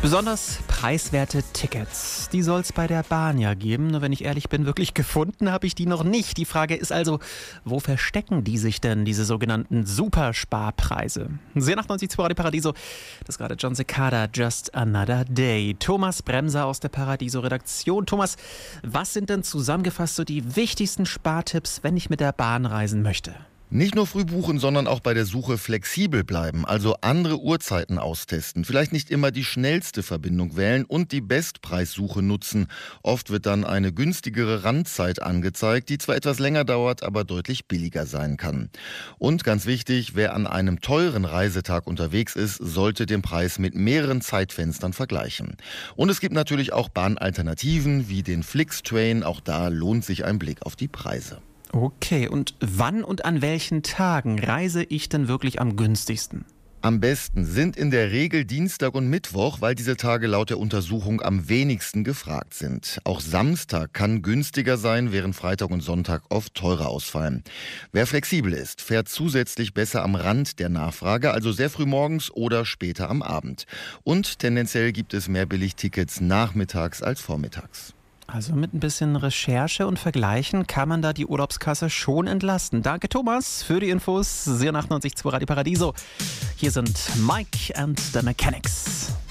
Besonders preiswerte Tickets, die soll es bei der Bahn ja geben. Nur wenn ich ehrlich bin, wirklich gefunden habe ich die noch nicht. Die Frage ist also, wo verstecken die sich denn, diese sogenannten Supersparpreise? Sehr nach 90 Radio Paradiso, das ist gerade John Cicada, Just Another Day. Thomas Bremser aus der Paradiso-Redaktion. Thomas, was sind denn zusammengefasst so die wichtigsten Spartipps, wenn ich mit der Bahn reisen möchte? Nicht nur früh buchen, sondern auch bei der Suche flexibel bleiben, also andere Uhrzeiten austesten. Vielleicht nicht immer die schnellste Verbindung wählen und die Bestpreissuche nutzen. Oft wird dann eine günstigere Randzeit angezeigt, die zwar etwas länger dauert, aber deutlich billiger sein kann. Und ganz wichtig, wer an einem teuren Reisetag unterwegs ist, sollte den Preis mit mehreren Zeitfenstern vergleichen. Und es gibt natürlich auch Bahnalternativen wie den Flixtrain. Auch da lohnt sich ein Blick auf die Preise. Okay, und wann und an welchen Tagen reise ich denn wirklich am günstigsten? Am besten sind in der Regel Dienstag und Mittwoch, weil diese Tage laut der Untersuchung am wenigsten gefragt sind. Auch Samstag kann günstiger sein, während Freitag und Sonntag oft teurer ausfallen. Wer flexibel ist, fährt zusätzlich besser am Rand der Nachfrage, also sehr früh morgens oder später am Abend. Und tendenziell gibt es mehr Billigtickets nachmittags als vormittags. Also mit ein bisschen Recherche und Vergleichen kann man da die Urlaubskasse schon entlasten. Danke Thomas für die Infos. Sehr nach 90 Radio Paradiso. Hier sind Mike and the Mechanics.